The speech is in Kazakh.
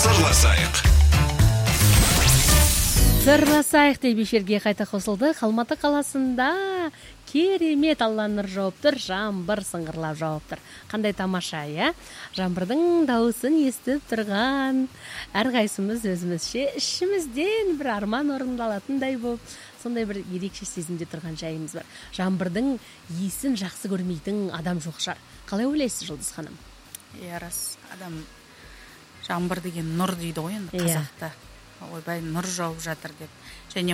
Сырласайық деп эфирге қайта қосылдық. Алматы қаласында керемет Алланың нұры жауып тұр, жаңбыр сыңғырлап жауып тұр. Қандай тамаша, иә? Жаңбырдың дауысын естіп тұрған әрқайсымыз өзімізше ішімізден бір арман орындалатындай болып, сондай бір ерекше сезімде тұрған жайымыз бар. Жаңбырдың иісін жақсы көрмейтін адам жоқ шығар. Қалай ойлайсыз, Жұлдыз ханым? Иә, рас. Адам жаңбыр деген нұр дейді ғой енді қазақта. Ойбай, нұр жауып жатыр деп. Және